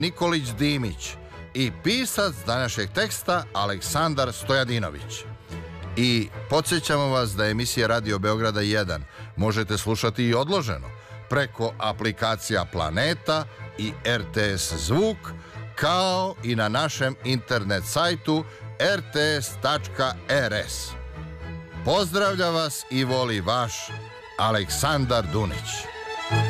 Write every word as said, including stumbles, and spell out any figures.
Nikolić Dimić i pisac današnjeg teksta Aleksandar Stojadinović. I podsjećamo vas da emisije Radio Beograda jedan možete slušati i odloženo preko aplikacija Planeta i R T S Zvuk, kao i na našem internet sajtu r t s tačka r s. Pozdravlja vas i voli vaš Aleksandar Dunić.